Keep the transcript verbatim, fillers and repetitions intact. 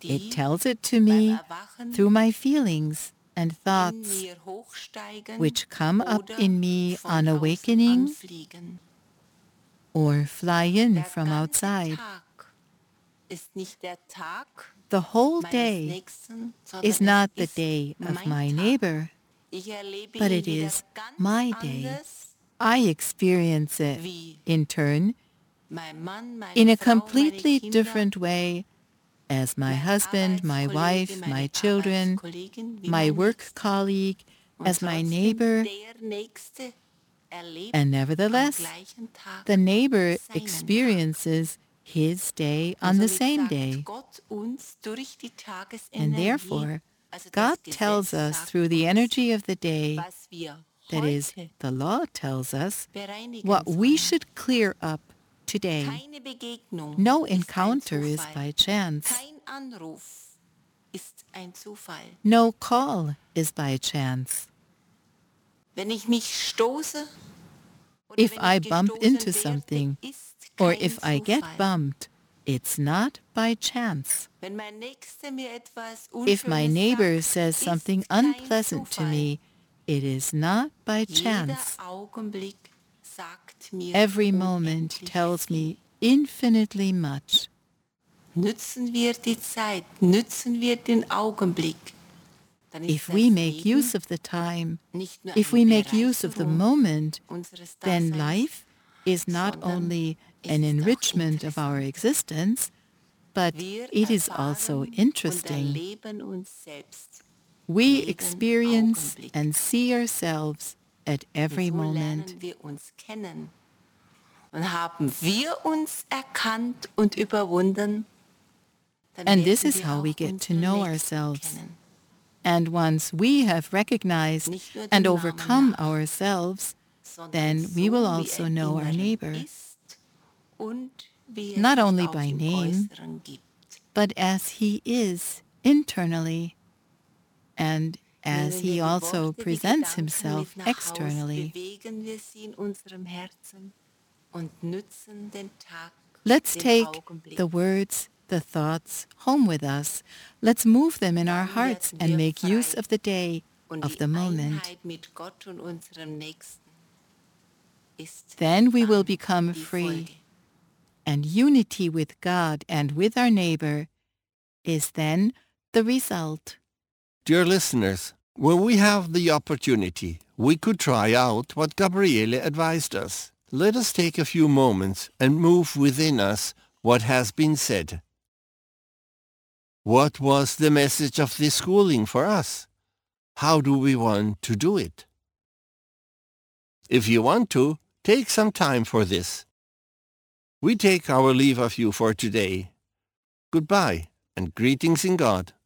It tells it to me through my feelings and thoughts, which come up in me on awakening or fly in from outside. The whole day is not the day of my neighbor, but it is my day. I experience it, in turn, in a completely different way as my husband, my wife, my children, my work colleague, as my neighbor. And nevertheless, the neighbor experiences his day on the same day. And therefore, God tells us through the energy of the day, that is, the law tells us, what we should clear up today. No encounter is by chance. No call is by chance. If I bump into something, or if I get bumped, it's not by chance. If my neighbor says something unpleasant to me, it is not by chance. Every moment tells me infinitely much. If we make use of the time, if we make use of the moment, then life is not only an enrichment of our existence, but it is also interesting. We experience and see ourselves at every moment. And this is how we get to know ourselves. And once we have recognized and overcome ourselves, then we will also know our neighbor, not only by name, but as he is internally, and as he also presents himself externally. Let's take the words, the thoughts home with us. Let's move them in our hearts and make use of the day, of the moment. Then we will become free, and unity with God and with our neighbor is then the result. Dear listeners, when we have the opportunity, we could try out what Gabriele advised us. Let us take a few moments and move within us what has been said. What was the message of this schooling for us? How do we want to do it? If you want to, take some time for this. We take our leave of you for today. Goodbye and greetings in God.